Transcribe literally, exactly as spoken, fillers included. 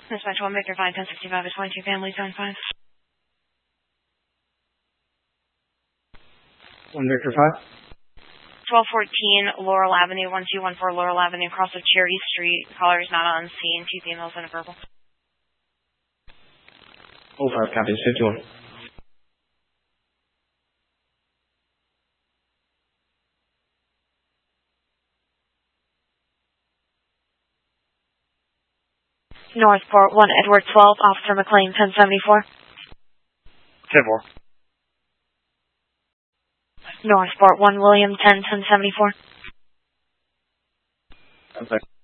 Dispatch one, Victor five, ten sixty-five, at twenty-two family, zone five. one Victor five. twelve fourteen Laurel Avenue, one two one four Laurel Avenue, across of Cherry Street. Caller is not on scene. Two females and a verbal. oh five copies, fifty-one. Northport one, Edward twelve, Officer McLean, ten seventy-four. ten four. Northport one, William ten, ten seventy-four. I'm sorry.